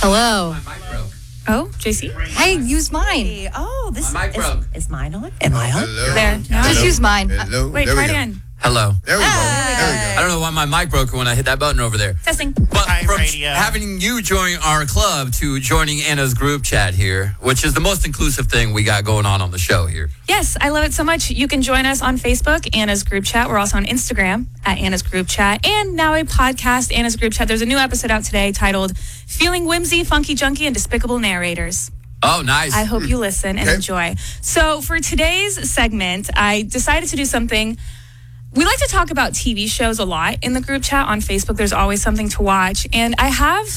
Hello. My mic broke. Oh, JC? Hey, use mine. Hey, oh, this My mic broke. is mine on? Am I on? Hello. There. No. Just use mine. Hello. Wait, there try we it go. again. Hello. There we go. I don't know why my mic broke when I hit that button over there. Testing. But Hi, from radio. having you join our club to joining Anna's group chat here, which is the most inclusive thing we got going on the show here. Yes, I love it so much. You can join us on Facebook, Anna's Group Chat. We're also on Instagram at Anna's Group Chat. And now a podcast, Anna's Group Chat. There's a new episode out today titled Feeling Whimsy, Funky Junkie, and Despicable Narrators. Oh, nice. I hope you listen and enjoy. So for today's segment, I decided to do something. We like to talk about TV shows a lot in the group chat on Facebook. There's always something to watch. And I have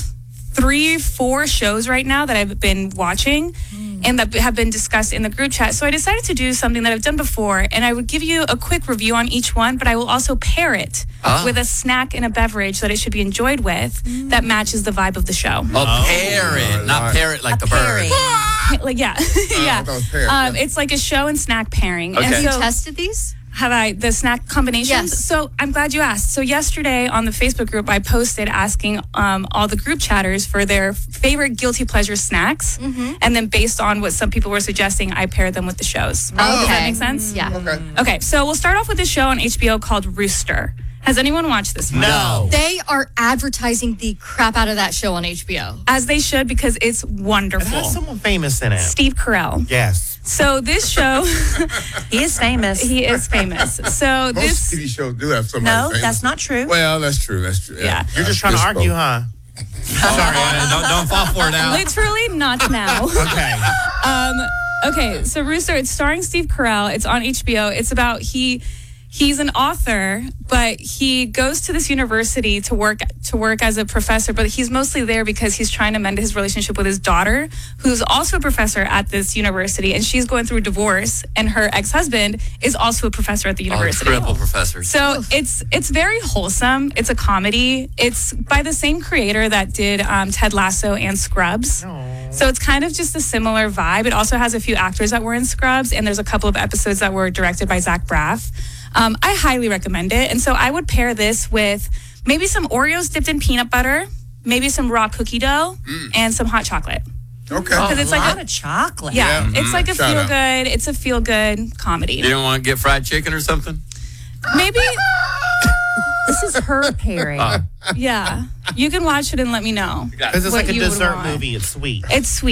3-4 shows right now that I've been watching and that have been discussed in the group chat. So I decided to do something that I've done before, and I would give you a quick review on each one, but I will also pair it with a snack and a beverage that it should be enjoyed with that matches the vibe of the show. Oh, parrot, not parrot like the bird. Like, yeah. Yeah. It's like a show and snack pairing. Okay. And Have you so, tested these? have I the snack combinations? Yes. So I'm glad you asked. So yesterday on the Facebook group, I posted asking all the group chatters for their favorite guilty pleasure snacks, and then based on what some people were suggesting, I paired them with the shows. Does that make sense? Yeah. Okay. Okay. So we'll start off with this show on HBO called Rooster. Has anyone watched this one? No. They are advertising the crap out of that show on HBO. As they should, because it's It wonderful. has someone famous in it. Steve Carell. Yes. So this show, He is famous. he is famous. So Most this. TV shows do have somebody No, famous. that's not true. Well, that's true. That's true. Yeah. You're just trying to argue, huh? Sorry, Anna, don't fall for it now. Literally not now. Okay. Okay, so Rooster, it's starring Steve Carell. It's on HBO. It's about he's an author, but he goes to this university to work as a professor, but he's mostly there because he's trying to mend his relationship with his daughter, who's also a professor at this university, and she's going through a divorce, and her ex-husband is also a professor at the university. Triple professors. So it's very wholesome. It's a comedy. It's by the same creator that did Ted Lasso and Scrubs. So it's kind of just a similar vibe. It also has a few actors that were in Scrubs, and there's a couple of episodes that were directed by Zach Braff. I highly recommend it. And so I would pair this with maybe some Oreos dipped in peanut butter, maybe some raw cookie dough, and some hot chocolate. Okay. Because it's a like lot of chocolate. yeah, it's like a Shout out. feel-good. It's a feel-good comedy. You don't want to get fried chicken or something? Maybe, This is her pairing. yeah. You can watch it and let me know. Because it's What like a you would dessert want. movie. It's sweet. It's sweet.